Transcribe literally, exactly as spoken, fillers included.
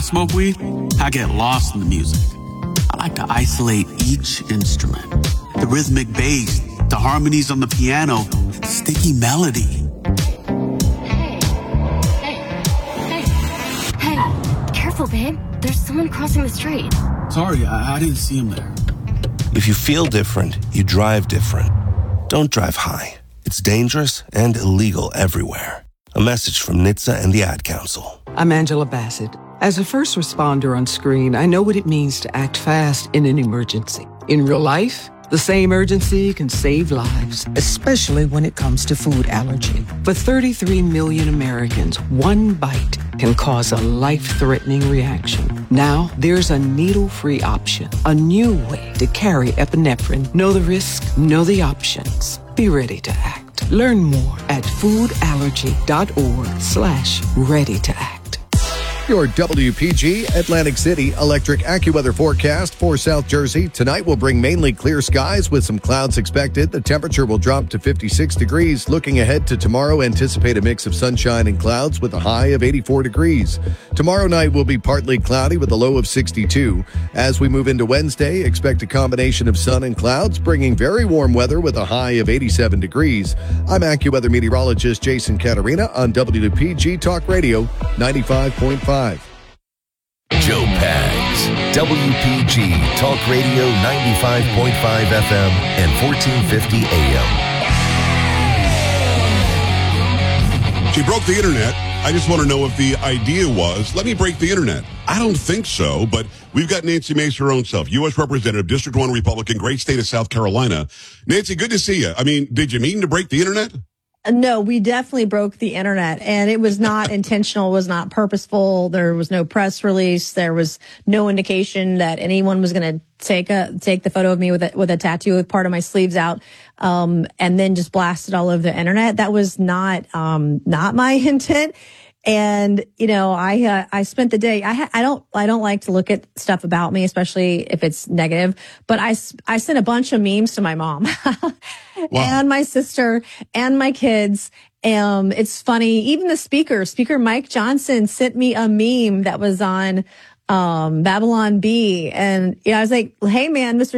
Smoke weed, I get lost in the music. I like to isolate each instrument. The rhythmic bass, the harmonies on the piano, the sticky melody. Hey, hey, hey, hey, careful, babe. There's someone crossing the street. Sorry, I, I didn't see him there. If you feel different, you drive different. Don't drive high. It's dangerous and illegal everywhere. A message from N H T S A and the Ad Council. I'm Angela Bassett. As a first responder on screen, I know what it means to act fast in an emergency. In real life, the same urgency can save lives, especially when it comes to food allergy. For thirty-three million Americans, one bite can cause a life-threatening reaction. Now, there's a needle-free option, a new way to carry epinephrine. Know the risk, know the options. Be ready to act. Learn more at foodallergy.org slash ready to act. Your W P G Atlantic City electric AccuWeather forecast for South Jersey. Tonight will bring mainly clear skies with some clouds expected. The temperature will drop to fifty-six degrees. Looking ahead to tomorrow, anticipate a mix of sunshine and clouds with a high of eighty-four degrees. Tomorrow night will be partly cloudy with a low of sixty-two. As we move into Wednesday, expect a combination of sun and clouds, bringing very warm weather with a high of eighty-seven degrees. I'm AccuWeather meteorologist Jason Caterina on W P G Talk Radio ninety-five point five. Joe Pags, W P G Talk Radio ninety-five point five F M and fourteen fifty A M. She broke the internet. I just want to know if the idea was, let me break the internet. I don't think so, but we've got Nancy Mace, her own self, U S Representative, District one Republican, great state of South Carolina. Nancy, good to see you. I mean, did you mean to break the internet? No, we definitely broke the internet, and it was not intentional, was not purposeful. There was no press release. There was no indication that anyone was going to take a take the photo of me with a, with a tattoo with part of my sleeves out, um, and then just blast it all over the internet. That was not um, not my intent. And, you know, I, uh, I spent the day, I, ha- I don't, I don't like to look at stuff about me, especially if it's negative, but I, I sent a bunch of memes to my mom wow. and my sister and my kids. Um, it's funny. Even the speaker, Speaker Mike Johnson sent me a meme that was on, um, Babylon Bee. And, you know, I was like, hey man, Mister